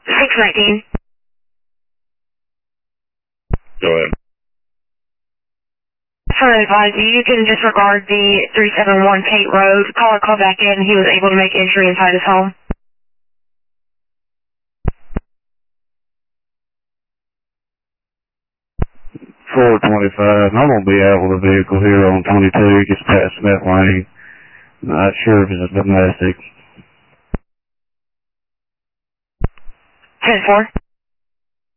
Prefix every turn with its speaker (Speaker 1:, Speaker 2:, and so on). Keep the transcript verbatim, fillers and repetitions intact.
Speaker 1: six nineteen.
Speaker 2: Go ahead.
Speaker 1: Just want to advise you, you can disregard the three seven one Kate Road. Caller called back in. He was able to make entry inside his home.
Speaker 2: four twenty-five. I'm going to be out with a vehicle here on twenty-two. Just past that lane. Not sure if it's a domestic.
Speaker 1: ten four.